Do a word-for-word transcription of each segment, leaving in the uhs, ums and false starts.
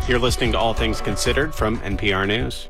You're listening to All Things Considered from N P R News.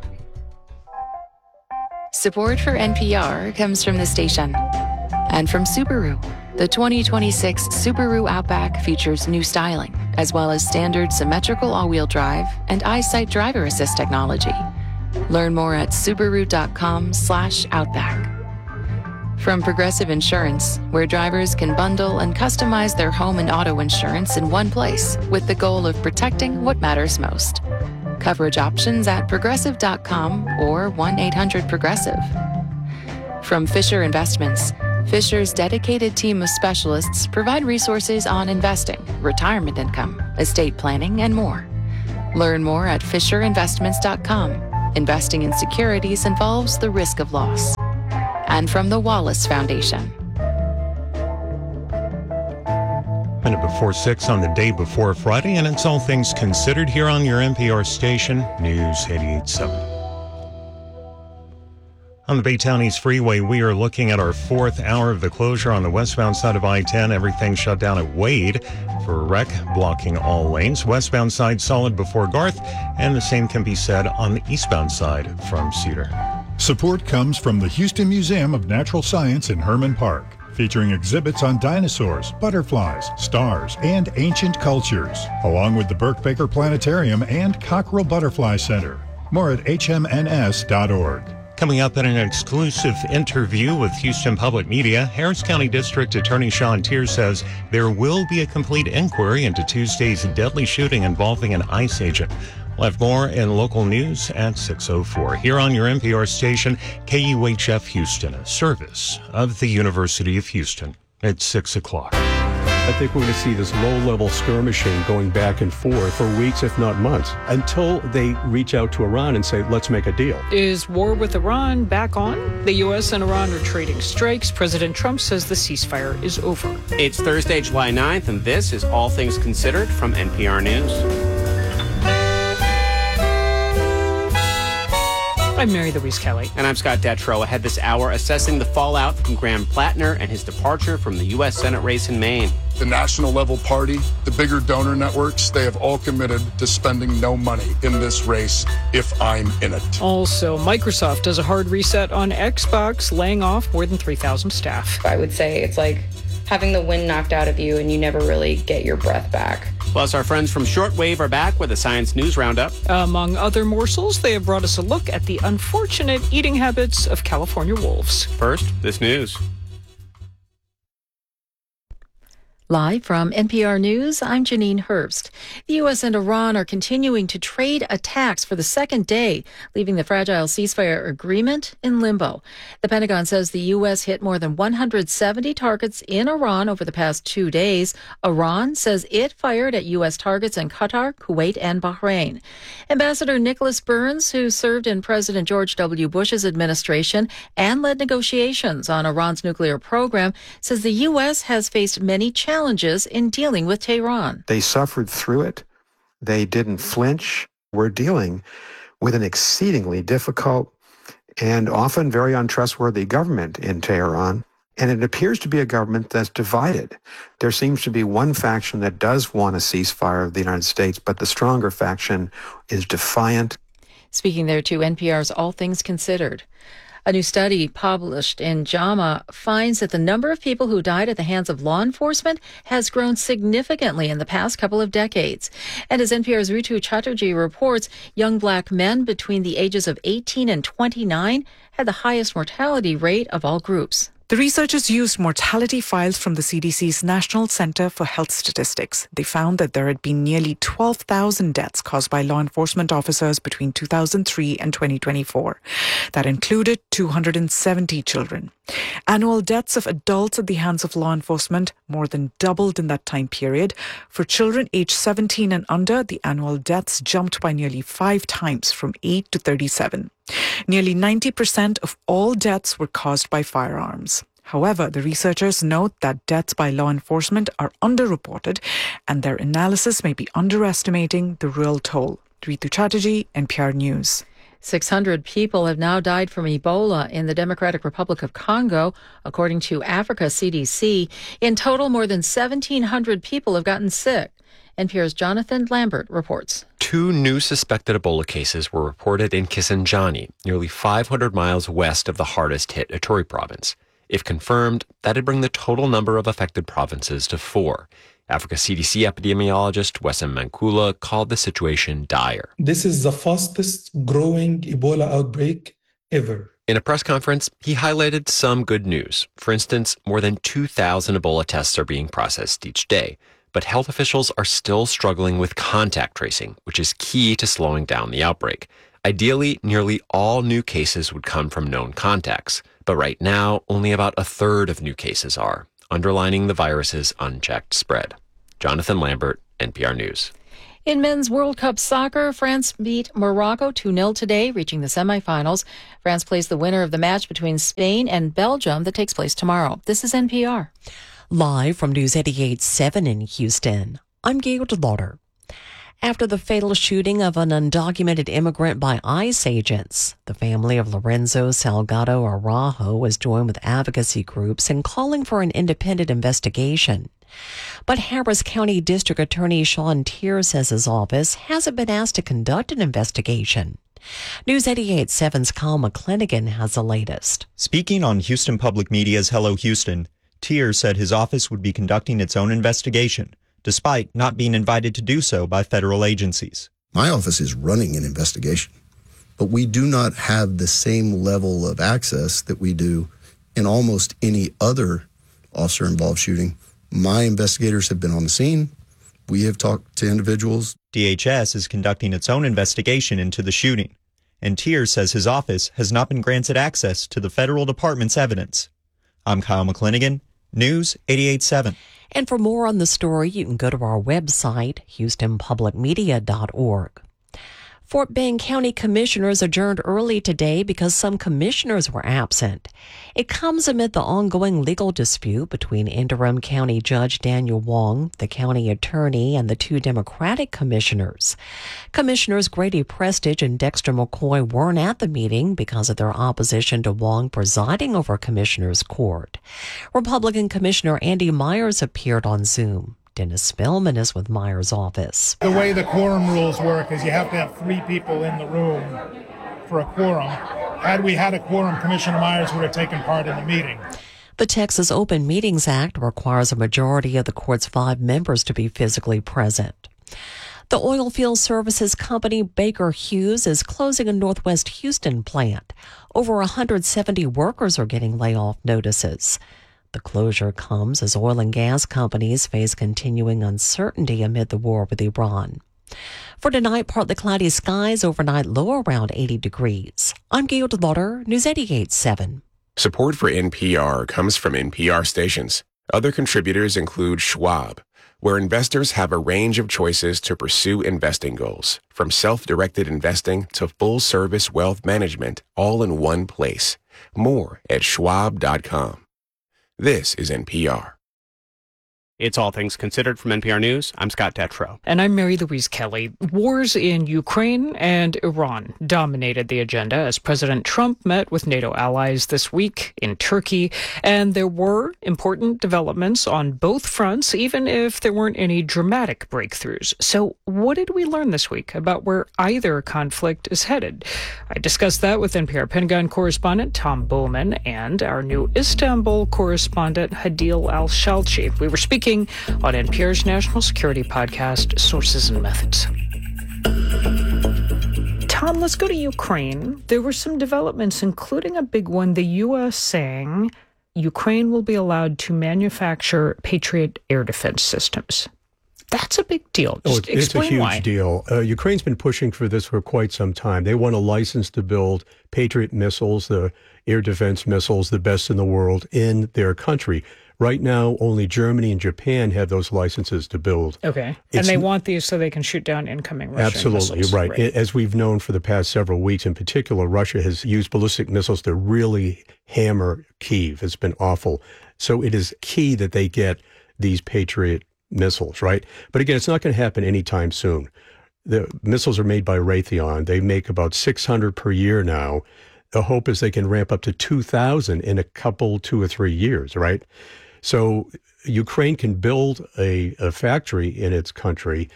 Support for N P R comes from the station and from Subaru. The twenty twenty-six Subaru Outback features new styling, as well as standard symmetrical all-wheel drive and EyeSight driver assist technology. Learn more at Subaru.com slash Outback. From Progressive Insurance, where drivers can bundle and customize their home and auto insurance in one place with the goal of protecting what matters most. Coverage options at Progressive dot com or one eight hundred Progressive. From Fisher Investments, Fisher's dedicated team of specialists provide resources on investing, retirement income, estate planning, and more. Learn more at Fisher Investments dot com. Investing in securities involves the risk of loss. And from the Wallace Foundation. Minute before six on the day before Friday, and it's All Things Considered here on your N P R station, News eighty-eight point seven. On the Baytown East Freeway, we are looking at our fourth hour of the closure on the westbound side of I ten. Everything shut down at Wade for a wreck blocking all lanes. Westbound side solid before Garth, and the same can be said on the eastbound side from Cedar. Support comes from the Houston Museum of Natural Science in Herman Park, featuring exhibits on dinosaurs, butterflies, stars, and ancient cultures, along with the Burke Baker Planetarium and Cockerel Butterfly Center. More at H M N S dot org. Coming up in an exclusive interview with Houston Public Media, Harris County District Attorney Sean Tier says there will be a complete inquiry into Tuesday's deadly shooting involving an ICE agent. We'll have more in local news at six oh four. Here on your N P R station, K U H F Houston, a service of the University of Houston. It's six o'clock. I think we're going to see this low-level skirmishing going back and forth for weeks, if not months, until they reach out to Iran and say, let's make a deal. Is war with Iran back on? The U S and Iran are trading strikes. President Trump says the ceasefire is over. It's Thursday, July ninth, and this is All Things Considered from N P R News. I'm Mary Louise Kelly. And I'm Scott Detrow. Ahead this hour, assessing the fallout from Graham Plattner and his departure from the U S Senate race in Maine. The national level party, the bigger donor networks, they have all committed to spending no money in this race if I'm in it. Also, Microsoft does a hard reset on Xbox, laying off more than three thousand staff. I would say it's like having the wind knocked out of you and you never really get your breath back. Plus, our friends from Shortwave are back with a Science News Roundup. Among other morsels, they have brought us a look at the unfortunate eating habits of California wolves. First, this news. Live from N P R News, I'm Janine Herbst. The U S and Iran are continuing to trade attacks for the second day, leaving the fragile ceasefire agreement in limbo. The Pentagon says the U S hit more than one hundred seventy targets in Iran over the past two days. Iran says it fired at U S targets in Qatar, Kuwait, and Bahrain. Ambassador Nicholas Burns, who served in President George W. Bush's administration and led negotiations on Iran's nuclear program, says the U S has faced many challenges challenges in dealing with Tehran. They suffered through it. They didn't flinch. We're dealing with an exceedingly difficult and often very untrustworthy government in Tehran. And it appears to be a government that's divided. There seems to be one faction that does want a ceasefire of the United States, but the stronger faction is defiant. Speaking there to N P R's All Things Considered. A new study published in JAMA finds that the number of people who died at the hands of law enforcement has grown significantly in the past couple of decades. And as N P R's Ritu Chatterjee reports, young black men between the ages of eighteen and twenty-nine had the highest mortality rate of all groups. The researchers used mortality files from the C D C's National Center for Health Statistics. They found that there had been nearly twelve thousand deaths caused by law enforcement officers between two thousand three and twenty twenty-four. That included two hundred seventy children. Annual deaths of adults at the hands of law enforcement more than doubled in that time period. For children aged seventeen and under, the annual deaths jumped by nearly five times, from eight to thirty-seven. Nearly ninety percent of all deaths were caused by firearms. However, the researchers note that deaths by law enforcement are underreported and their analysis may be underestimating the real toll. Ritu Chatterjee, N P R News. six hundred people have now died from Ebola in the Democratic Republic of Congo, according to Africa C D C. In total, more than seventeen hundred people have gotten sick. N P R's Jonathan Lambert reports. Two new suspected Ebola cases were reported in Kisangani, nearly five hundred miles west of the hardest-hit Ituri province. If confirmed, that'd bring the total number of affected provinces to four. Africa C D C epidemiologist Wessam Mankula called the situation dire. This is the fastest growing Ebola outbreak ever. In a press conference, he highlighted some good news. For instance, more than two thousand Ebola tests are being processed each day. But health officials are still struggling with contact tracing, which is key to slowing down the outbreak. Ideally, nearly all new cases would come from known contacts. But right now, only about a third of new cases are, underlining the virus's unchecked spread. Jonathan Lambert, N P R News. In men's World Cup soccer, France beat Morocco two nil today, reaching the semifinals. France plays the winner of the match between Spain and Belgium that takes place tomorrow. This is N P R. Live from News eighty-eight point seven in Houston, I'm Gail DeLauder. After the fatal shooting of an undocumented immigrant by ICE agents, the family of Lorenzo Salgado Araujo has joined with advocacy groups in calling for an independent investigation. But Harris County District Attorney Sean Tier says his office hasn't been asked to conduct an investigation. News eighty-eight point seven's Kyle McClinigan has the latest. Speaking on Houston Public Media's Hello Houston, Tier said his office would be conducting its own investigation, despite not being invited to do so by federal agencies. My office is running an investigation, but we do not have the same level of access that we do in almost any other officer-involved shooting. My investigators have been on the scene. We have talked to individuals. D H S is conducting its own investigation into the shooting, and Tier says his office has not been granted access to the federal department's evidence. I'm Kyle McClinigan, News eighty-eight point seven. And for more on the story, you can go to our website, houston public media dot org. Fort Bend County commissioners adjourned early today because some commissioners were absent. It comes amid the ongoing legal dispute between interim county judge Daniel Wong, the county attorney, and the two Democratic commissioners. Commissioners Grady Prestige and Dexter McCoy weren't at the meeting because of their opposition to Wong presiding over Commissioners Court. Republican Commissioner Andy Myers appeared on Zoom. Dennis Spillman is with Myers' office. The way the quorum rules work is you have to have three people in the room for a quorum. Had we had a quorum, Commissioner Myers would have taken part in the meeting. The Texas Open Meetings Act requires a majority of the court's five members to be physically present. The oilfield services company Baker Hughes is closing a Northwest Houston plant. Over one hundred seventy workers are getting layoff notices. The closure comes as oil and gas companies face continuing uncertainty amid the war with Iran. For tonight, partly cloudy skies, overnight low around eighty degrees. I'm Gail DeLauder, News eighty-eight point seven. Support for N P R comes from N P R stations. Other contributors include Schwab, where investors have a range of choices to pursue investing goals, from self-directed investing to full-service wealth management, all in one place. More at schwab dot com. This is N P R. It's All Things Considered from N P R News. I'm Scott Detrow. And I'm Mary Louise Kelly. Wars in Ukraine and Iran dominated the agenda as President Trump met with NATO allies this week in Turkey. And there were important developments on both fronts, even if there weren't any dramatic breakthroughs. So what did we learn this week about where either conflict is headed? I discussed that with N P R Pentagon correspondent Tom Bowman and our new Istanbul correspondent Hadil Al-Shalchi. We were speaking on N P R's national security podcast, Sources and Methods. Tom, let's go to Ukraine. There were some developments, including a big one, the U S saying Ukraine will be allowed to manufacture Patriot air defense systems. That's a big deal. Just oh, it's explain a huge why. deal. Uh, Ukraine's been pushing for this for quite some time. They want a license to build Patriot missiles, the air defense missiles, the best in the world, in their country. Right now, only Germany and Japan have those licenses to build. Okay. It's, and they want these so they can shoot down incoming Russian absolutely, missiles. Right. right. As we've known for the past several weeks, in particular, Russia has used ballistic missiles to really hammer Kyiv. It's been awful. So it is key that they get these Patriot missiles, right? But again, it's not going to happen anytime soon. The missiles are made by Raytheon. They make about six hundred per year now. The hope is they can ramp up to two thousand in a couple, two or three years, right? So Ukraine can build a, a factory in its country,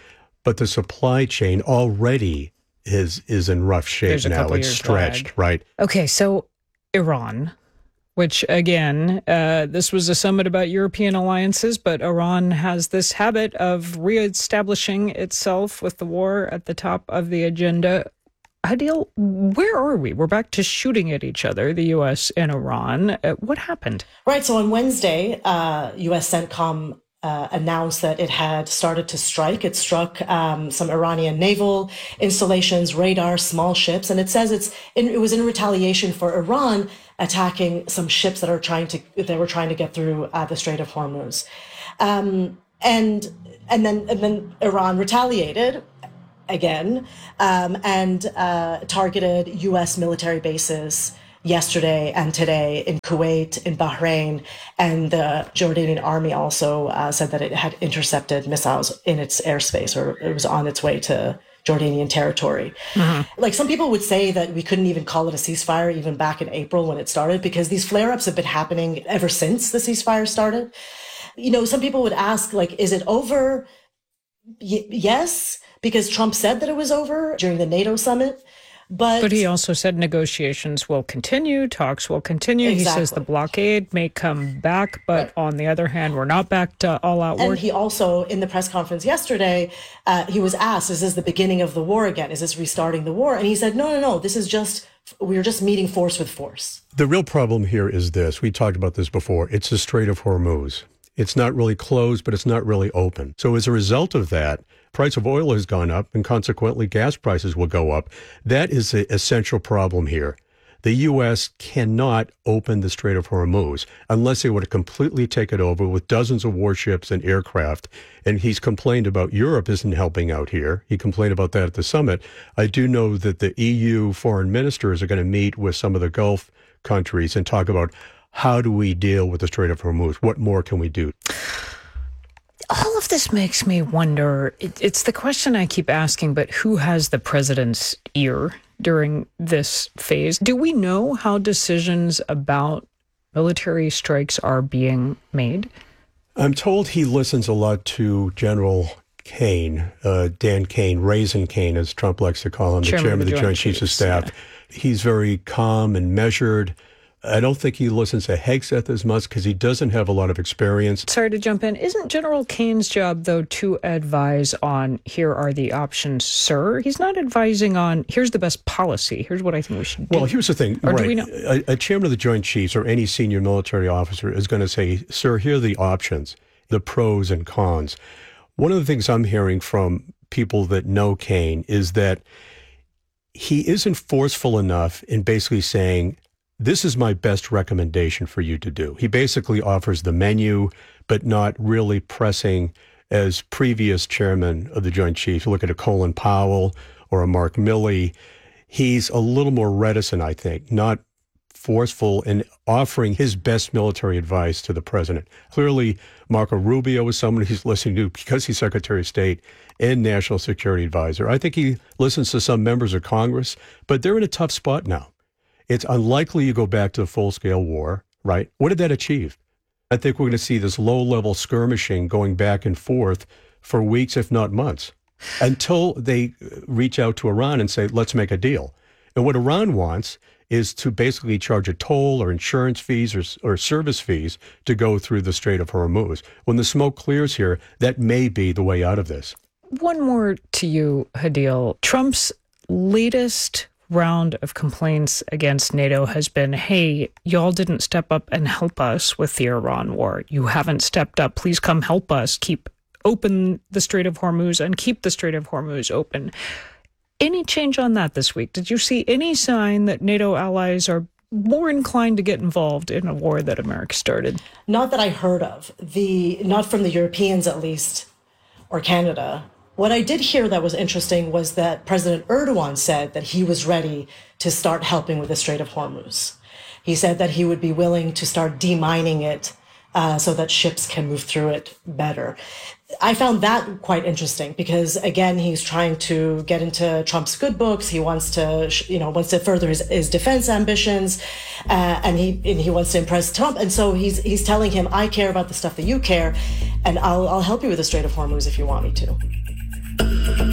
but the supply chain already is is in rough shape There's a now. couple It's years stretched, lag. right? Okay, so Iran, which again, uh, this was a summit about European alliances, but Iran has this habit of reestablishing itself with the war at the top of the agenda. Adil, where are we? We're back to shooting at each other, the U S and Iran. Uh, what happened? Right. So on Wednesday, uh, U S CENTCOM uh, announced that it had started to strike. It struck um, some Iranian naval installations, radar, small ships, and it says it's in, it was in retaliation for Iran attacking some ships that are trying to they were trying to get through uh, the Strait of Hormuz, um, and and then and then Iran retaliated again um, and uh, targeted U S military bases yesterday and today in Kuwait, in Bahrain, and the Jordanian army also uh, said that it had intercepted missiles in its airspace, or it was on its way to Jordanian territory. Mm-hmm. Like some people would say that we couldn't even call it a ceasefire even back in April when it started, because these flare-ups have been happening ever since the ceasefire started. You know, some people would ask, like, is it over? Y- yes, because Trump said that it was over during the NATO summit. But, but he also said negotiations will continue, talks will continue. Exactly. He says the blockade may come back, but right. on the other hand, we're not back to all-out war. And he also, in the press conference yesterday, uh, he was asked, is this the beginning of the war again? Is this restarting the war? And he said, no, no, no, this is just, we're just meeting force with force. The real problem here is this. We talked about this before. It's the Strait of Hormuz. It's not really closed, but it's not really open. So as a result of that, price of oil has gone up, and consequently gas prices will go up. That is the essential problem here. The U S cannot open the Strait of Hormuz unless they were to completely take it over with dozens of warships and aircraft. And he's complained about Europe isn't helping out here. He complained about that at the summit. I do know that the E U foreign ministers are going to meet with some of the Gulf countries and talk about how do we deal with the Strait of Hormuz? What more can we do? All of this makes me wonder. It, it's the question I keep asking, but who has the president's ear during this phase? Do we know how decisions about military strikes are being made? I'm told he listens a lot to General Kane, uh, Dan Kane, Raisin Kane, as Trump likes to call him, chairman the chairman of the, the Joint Chiefs of Staff. Yeah. He's very calm and measured. I don't think he listens to Hegseth as much because he doesn't have a lot of experience. Sorry to jump in. Isn't General Kane's job, though, to advise on here are the options, sir? He's not advising on here's the best policy. Here's what I think we should do. Well, here's the thing. Or right. do we know? A, a chairman of the Joint Chiefs or any senior military officer is going to say, sir, here are the options, the pros and cons. One of the things I'm hearing from people that know Kane is that he isn't forceful enough in basically saying, this is my best recommendation for you to do. He basically offers the menu, but not really pressing as previous chairman of the Joint Chiefs. Look at a Colin Powell or a Mark Milley. He's a little more reticent, I think, not forceful in offering his best military advice to the president. Clearly, Marco Rubio is someone he's listening to because he's Secretary of State and National Security Advisor. I think he listens to some members of Congress, but they're in a tough spot now. It's unlikely you go back to the full-scale war, right? What did that achieve? I think we're going to see this low-level skirmishing going back and forth for weeks, if not months, until they reach out to Iran and say, let's make a deal. And what Iran wants is to basically charge a toll or insurance fees or, or service fees to go through the Strait of Hormuz. When the smoke clears here, that may be the way out of this. One more to you, Hadil. Trump's latest round of complaints against NATO has been, hey, y'all didn't step up and help us with the Iran war. You haven't stepped up. Please come help us keep open the Strait of Hormuz and keep the Strait of Hormuz open. Any change on that this week? Did you see any sign that NATO allies are more inclined to get involved in a war that America started? Not that I heard of. The not from the Europeans, at least, or Canada. What I did hear that was interesting was that President Erdogan said that he was ready to start helping with the Strait of Hormuz. He said that he would be willing to start demining it uh, so that ships can move through it better. I found that quite interesting because, again, he's trying to get into Trump's good books. He wants to, you know, wants to further his, his defense ambitions, uh, and he and he wants to impress Trump. And so he's he's telling him, I care about the stuff that you care, and I'll I'll help you with the Strait of Hormuz if you want me to.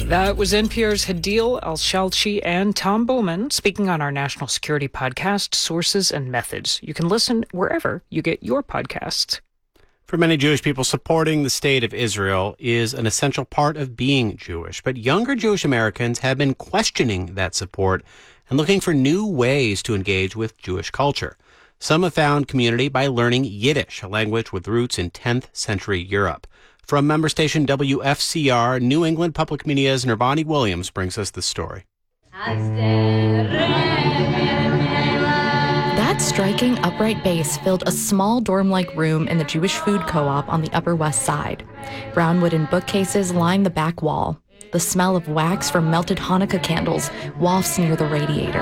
That was N P R's Hadil Al-Shalchi and Tom Bowman speaking on our national security podcast, Sources and Methods. You can listen wherever you get your podcasts. For many Jewish people, supporting the state of Israel is an essential part of being Jewish. But younger Jewish Americans have been questioning that support and looking for new ways to engage with Jewish culture. Some have found community by learning Yiddish, a language with roots in tenth century Europe. From member station W F C R, New England Public Media's Nirvani Williams brings us this story. That striking upright bass filled a small dorm-like room in the Jewish food co-op on the Upper West Side. Brown wooden bookcases line the back wall. The smell of wax from melted Hanukkah candles wafts near the radiator.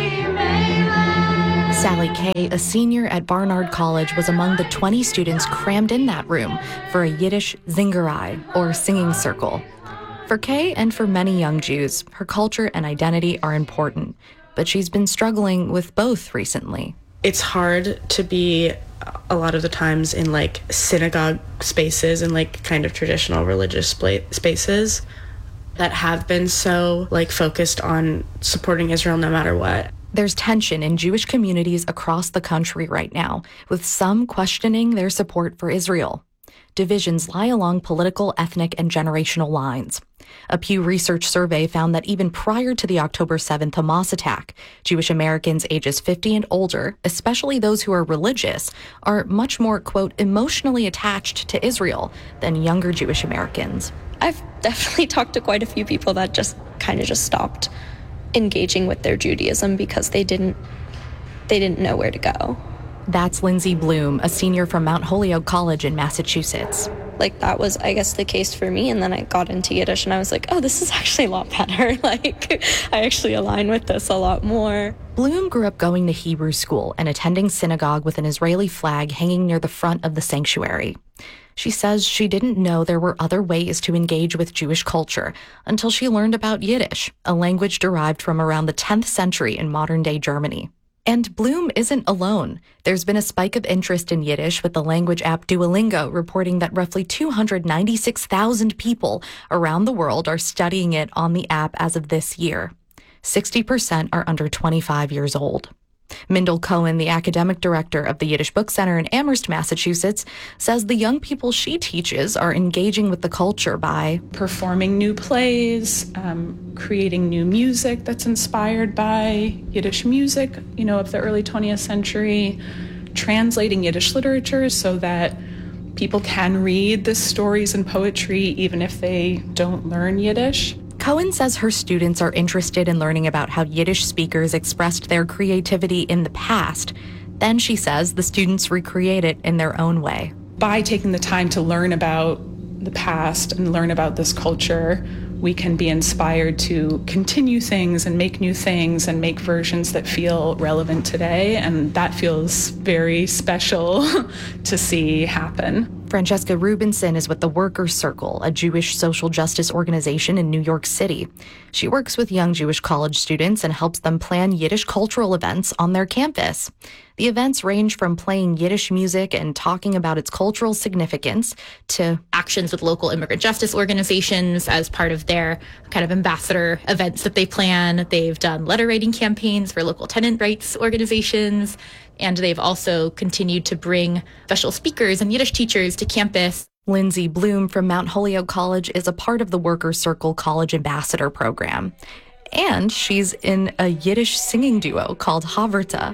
Sally Kay, a senior at Barnard College, was among the twenty students crammed in that room for a Yiddish zingerai, or singing circle. For Kay and for many young Jews, her culture and identity are important, but she's been struggling with both recently. It's hard to be a lot of the times in like synagogue spaces and like kind of traditional religious spaces that have been so like focused on supporting Israel no matter what. There's tension in Jewish communities across the country right now, with some questioning their support for Israel. Divisions lie along political, ethnic, and generational lines. A Pew Research survey found that even prior to the October seventh Hamas attack, Jewish Americans ages fifty and older, especially those who are religious, are much more, quote, emotionally attached to Israel than younger Jewish Americans. I've definitely talked to quite a few people that just kind of just stopped engaging with their Judaism because they didn't they didn't know where to go. That's Lindsay Bloom, a senior from Mount Holyoke College in Massachusetts. Like, that was, I guess, the case for me, and then I got into Yiddish, and I was like, oh, this is actually a lot better. Like, I actually align with this a lot more. Bloom grew up going to Hebrew school and attending synagogue with an Israeli flag hanging near the front of the sanctuary. She says she didn't know there were other ways to engage with Jewish culture until she learned about Yiddish, a language derived from around the tenth century in modern-day Germany. And Bloom isn't alone. There's been a spike of interest in Yiddish, with the language app Duolingo reporting that roughly two hundred ninety-six thousand people around the world are studying it on the app as of this year. sixty percent are under twenty-five years old. Mindel Cohen, the academic director of the Yiddish Book Center in Amherst, Massachusetts, says the young people she teaches are engaging with the culture by performing new plays, um, creating new music that's inspired by Yiddish music, you know, of the early twentieth century, translating Yiddish literature so that people can read the stories and poetry even if they don't learn Yiddish. Cohen says her students are interested in learning about how Yiddish speakers expressed their creativity in the past. Then she says the students recreate it in their own way. By taking the time to learn about the past and learn about this culture, we can be inspired to continue things and make new things and make versions that feel relevant today. And that feels very special to see happen. Francesca Rubinson is with the Workers' Circle, a Jewish social justice organization in New York City. She works with young Jewish college students and helps them plan Yiddish cultural events on their campus. The events range from playing Yiddish music and talking about its cultural significance to actions with local immigrant justice organizations as part of their kind of ambassador events that they plan. They've done letter writing campaigns for local tenant rights organizations. And they've also continued to bring special speakers and Yiddish teachers to campus. Lindsay Bloom from Mount Holyoke College is a part of the Workers' Circle College Ambassador Program. And she's in a Yiddish singing duo called Haverta.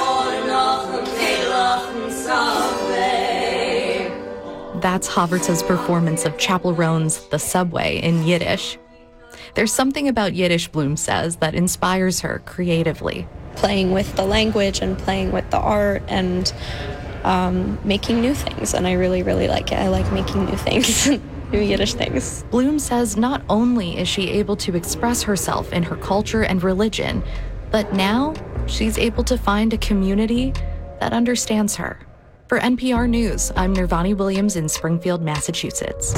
That's Haverta's performance of Chappell Roan's The Subway in Yiddish. There's something about Yiddish, Bloom says, that inspires her creatively. Playing with the language and playing with the art and um, making new things. And I really, really like it. I like making new things, new Yiddish things. Bloom says not only is she able to express herself in her culture and religion, but now she's able to find a community that understands her. For N P R News, I'm Nirvani Williams in Springfield, Massachusetts.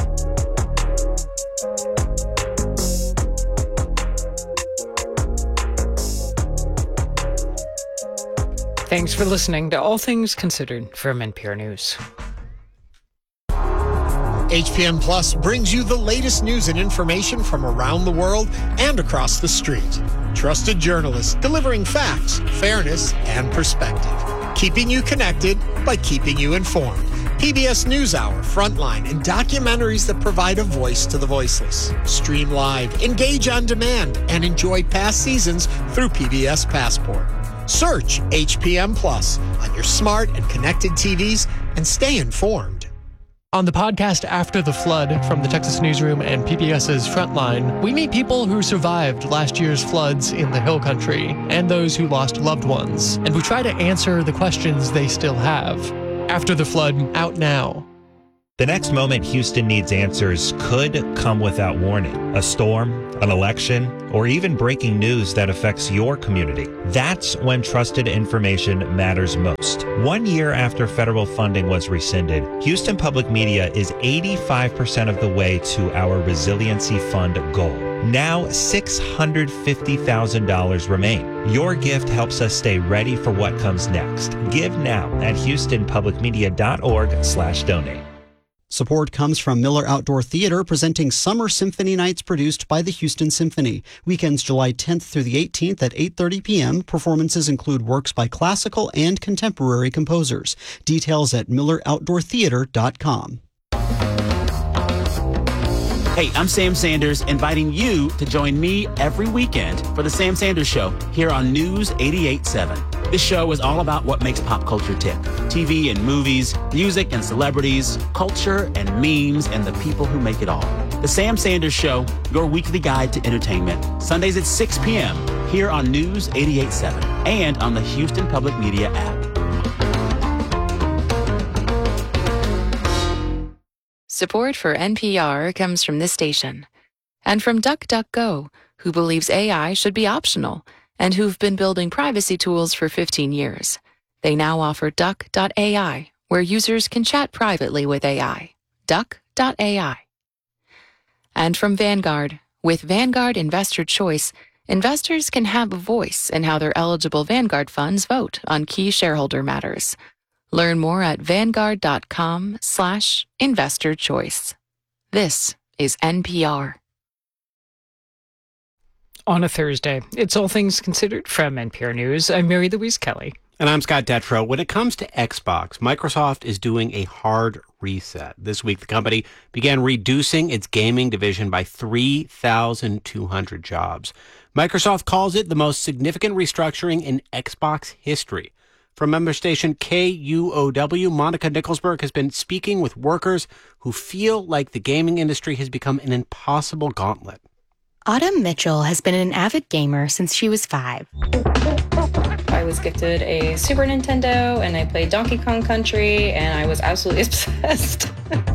Thanks for listening to All Things Considered from N P R News. H P M Plus brings you the latest news and information from around the world and across the street. Trusted journalists delivering facts, fairness, and perspective. Keeping you connected by keeping you informed. P B S NewsHour, Frontline, and documentaries that provide a voice to the voiceless. Stream live, engage on demand, and enjoy past seasons through P B S Passport. Search H P M Plus on your smart and connected T Vs and stay informed. On the podcast After the Flood from the Texas Newsroom and PBS's Frontline, we meet people who survived last year's floods in the Hill Country and those who lost loved ones. And we try to answer the questions they still have. After the Flood, out now. The next moment Houston needs answers could come without warning. A storm, an election, or even breaking news that affects your community. That's when trusted information matters most. One year after federal funding was rescinded, Houston Public Media is eighty-five percent of the way to our Resiliency Fund goal. Now six hundred fifty thousand dollars remain. Your gift helps us stay ready for what comes next. Give now at houstonpublicmedia.org slash donate. Support comes from Miller Outdoor Theater, presenting Summer Symphony Nights produced by the Houston Symphony. Weekends July tenth through the eighteenth at eight thirty p.m. Performances include works by classical and contemporary composers. Details at miller outdoor theater dot com. Hey, I'm Sam Sanders, inviting you to join me every weekend for The Sam Sanders Show here on News eighty-eight point seven. This show is all about what makes pop culture tick. T V and movies, music and celebrities, culture and memes, and the people who make it all. The Sam Sanders Show, your weekly guide to entertainment. Sundays at six p.m. here on News eighty-eight point seven and on the Houston Public Media app. Support for N P R comes from this station and from DuckDuckGo, who believes A I should be optional and who've been building privacy tools for fifteen years. They now offer duck dot A I, where users can chat privately with A I. duck dot A I. And from Vanguard, with Vanguard Investor Choice, investors can have a voice in how their eligible Vanguard funds vote on key shareholder matters. Learn more at vanguard.com slash investor choice. This is N P R. On a Thursday, it's All Things Considered from N P R News. I'm Mary Louise Kelly. And I'm Scott Detrow. When it comes to Xbox, Microsoft is doing a hard reset. This week, the company began reducing its gaming division by three thousand two hundred jobs. Microsoft calls it the most significant restructuring in Xbox history. From member station K U O W, Monica Nicholsberg has been speaking with workers who feel like the gaming industry has become an impossible gauntlet. Autumn Mitchell has been an avid gamer since she was five. I was gifted a Super Nintendo and I played Donkey Kong Country and I was absolutely obsessed.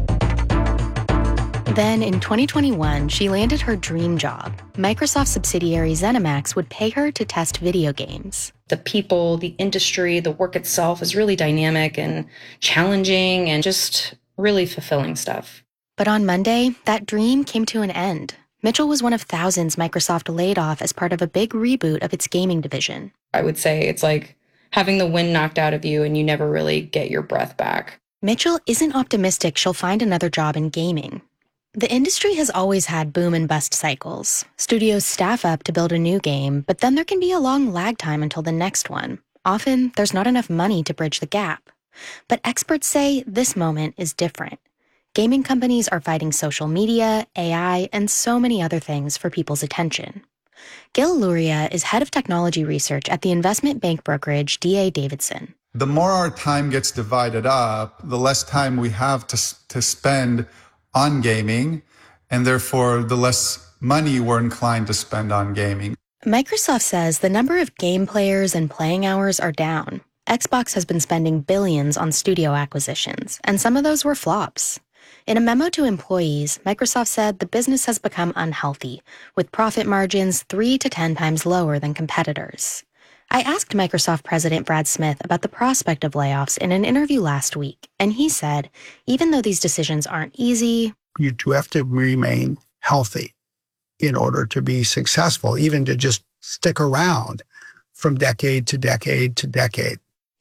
Then in twenty twenty-one, she landed her dream job. Microsoft subsidiary ZeniMax would pay her to test video games. The people, the industry, the work itself is really dynamic and challenging and just really fulfilling stuff. But on Monday, that dream came to an end. Mitchell was one of thousands Microsoft laid off as part of a big reboot of its gaming division. I would say it's like having the wind knocked out of you and you never really get your breath back. Mitchell isn't optimistic she'll find another job in gaming. The industry has always had boom and bust cycles. Studios staff up to build a new game, but then there can be a long lag time until the next one. Often, there's not enough money to bridge the gap. But experts say this moment is different. Gaming companies are fighting social media, A I, and so many other things for people's attention. Gil Luria is head of technology research at the investment bank brokerage D A Davidson. The more our time gets divided up, the less time we have to, to spend on gaming, and therefore the less money we're inclined to spend on gaming. Microsoft says the number of game players and playing hours are down. Xbox has been spending billions on studio acquisitions, and some of those were flops. In a memo to employees, Microsoft said the business has become unhealthy, with profit margins three to ten times lower than competitors. I asked Microsoft President Brad Smith about the prospect of layoffs in an interview last week, and he said, even though these decisions aren't easy, you do have to remain healthy in order to be successful, even to just stick around from decade to decade to decade.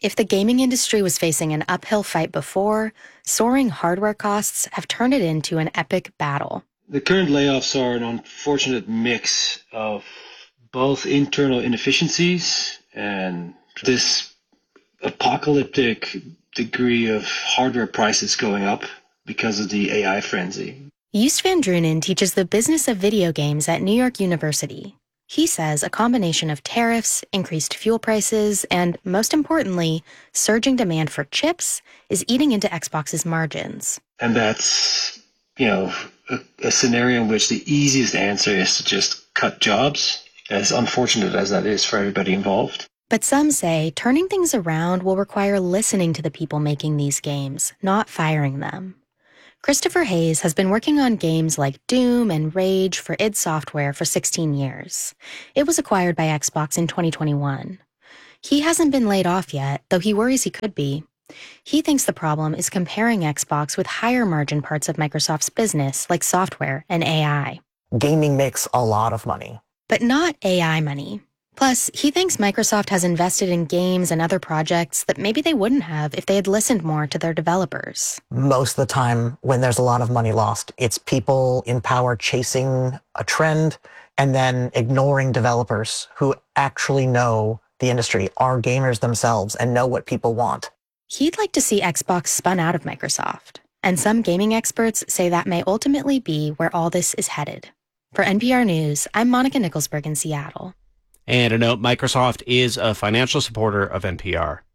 If the gaming industry was facing an uphill fight before, soaring hardware costs have turned it into an epic battle. The current layoffs are an unfortunate mix of both internal inefficiencies and this apocalyptic degree of hardware prices going up because of the A I frenzy. Joost van Drunen teaches the business of video games at New York University. He says a combination of tariffs, increased fuel prices, and, most importantly, surging demand for chips is eating into Xbox's margins. And that's, you know, a, a scenario in which the easiest answer is to just cut jobs, as unfortunate as that is for everybody involved. But some say turning things around will require listening to the people making these games, not firing them. Christopher Hayes has been working on games like Doom and Rage for id Software for sixteen years. It was acquired by Xbox in twenty twenty-one. He hasn't been laid off yet, though he worries he could be. He thinks the problem is comparing Xbox with higher margin parts of Microsoft's business, like software and A I. Gaming makes a lot of money. But not A I money. Plus, he thinks Microsoft has invested in games and other projects that maybe they wouldn't have if they had listened more to their developers. Most of the time, when there's a lot of money lost, it's people in power chasing a trend and then ignoring developers who actually know the industry, are gamers themselves, and know what people want. He'd like to see Xbox spun out of Microsoft. And some gaming experts say that may ultimately be where all this is headed. For N P R News, I'm Monica Nicholsberg in Seattle. And a note, Microsoft is a financial supporter of N P R.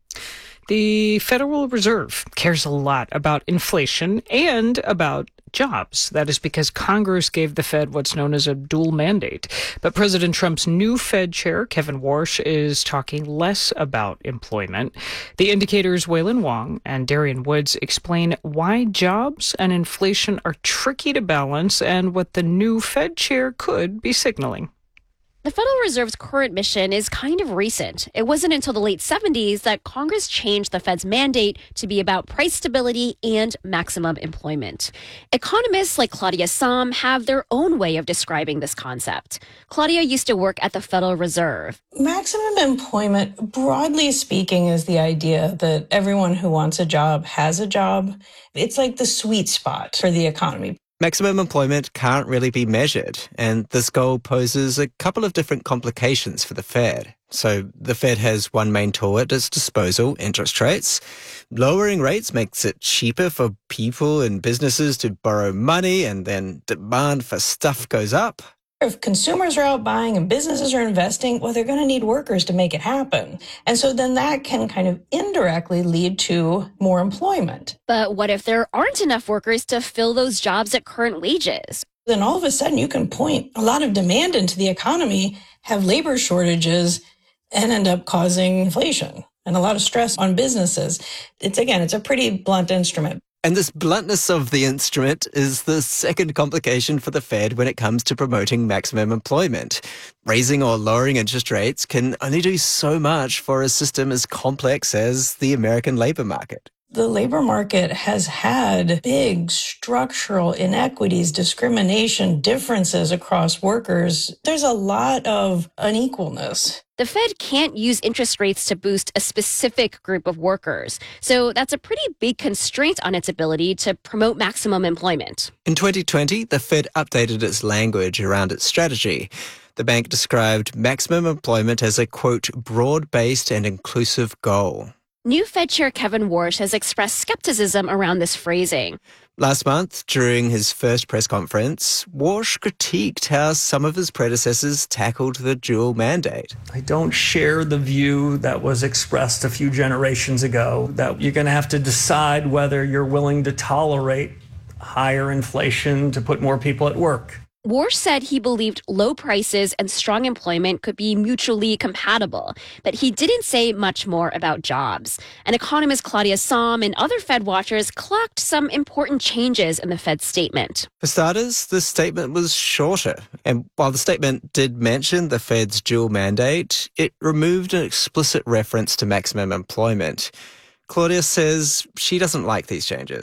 The Federal Reserve cares a lot about inflation and about jobs. That is because Congress gave the Fed what's known as a dual mandate. But President Trump's new Fed chair, Kevin Warsh, is talking less about employment. The Indicator's Waylon Wong and Darian Woods explain why jobs and inflation are tricky to balance and what the new Fed chair could be signaling. The Federal Reserve's current mission is kind of recent. It wasn't until the late seventies that Congress changed the Fed's mandate to be about price stability and maximum employment. Economists like Claudia Sahm have their own way of describing this concept. Claudia used to work at the Federal Reserve. Maximum employment, broadly speaking, is the idea that everyone who wants a job has a job. It's like the sweet spot for the economy. Maximum employment can't really be measured, and this goal poses a couple of different complications for the Fed. So the Fed has one main tool at its disposal, interest rates. Lowering rates makes it cheaper for people and businesses to borrow money, and then demand for stuff goes up. If consumers are out buying and businesses are investing, well, they're going to need workers to make it happen. And so then that can kind of indirectly lead to more employment. But what if there aren't enough workers to fill those jobs at current wages? Then all of a sudden you can point a lot of demand into the economy, have labor shortages, and end up causing inflation and a lot of stress on businesses. It's, again, it's a pretty blunt instrument. And this bluntness of the instrument is the second complication for the Fed when it comes to promoting maximum employment. Raising or lowering interest rates can only do so much for a system as complex as the American labor market. The labor market has had big structural inequities, discrimination, differences across workers. There's a lot of unequalness. The Fed can't use interest rates to boost a specific group of workers. So that's a pretty big constraint on its ability to promote maximum employment. In twenty twenty, the Fed updated its language around its strategy. The bank described maximum employment as a, quote, broad-based and inclusive goal. New Fed Chair Kevin Warsh has expressed skepticism around this phrasing. Last month, during his first press conference, Warsh critiqued how some of his predecessors tackled the dual mandate. I don't share the view that was expressed a few generations ago that you're going to have to decide whether you're willing to tolerate higher inflation to put more people at work. Warsh said he believed low prices and strong employment could be mutually compatible, but he didn't say much more about jobs. And economist Claudia Sahm and other Fed watchers clocked some important changes in the Fed's statement. For starters, the statement was shorter. And while the statement did mention the Fed's dual mandate, it removed an explicit reference to maximum employment. Claudia says she doesn't like these changes.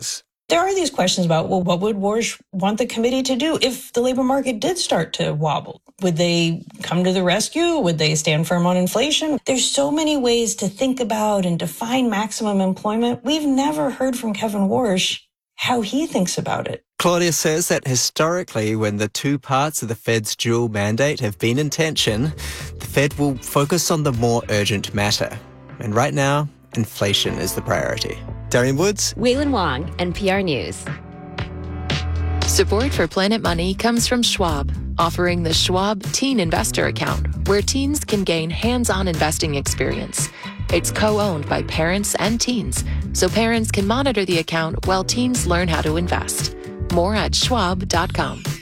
There are these questions about, well, what would Warsh want the committee to do if the labor market did start to wobble? Would they come to the rescue? Would they stand firm on inflation? There's so many ways to think about and define maximum employment. We've never heard from Kevin Warsh how he thinks about it. Claudia says that historically, when the two parts of the Fed's dual mandate have been in tension, the Fed will focus on the more urgent matter. And right now, inflation is the priority. Darian Woods, Waylon Wong, N P R News. Support for Planet Money comes from Schwab, offering the Schwab Teen Investor Account, where teens can gain hands-on investing experience. It's co-owned by parents and teens, so parents can monitor the account while teens learn how to invest. More at schwab dot com.